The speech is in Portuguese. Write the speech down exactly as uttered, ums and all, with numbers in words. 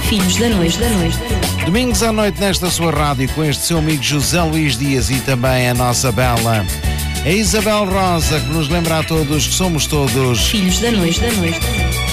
Filhos da Noite, da Noite. Domingos à noite nesta sua rádio com este seu amigo José Luís Dias e também a nossa bela, a Isabel Rosa, que nos lembra a todos que somos todos Filhos da Noite, da Noite.